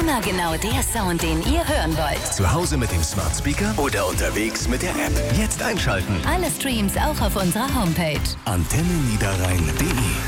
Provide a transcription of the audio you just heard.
Immer genau der Sound, den ihr hören wollt. Zu Hause mit dem Smart Speaker oder unterwegs mit der App. Jetzt einschalten. Alle Streams auch auf unserer Homepage. antenneniederrhein.de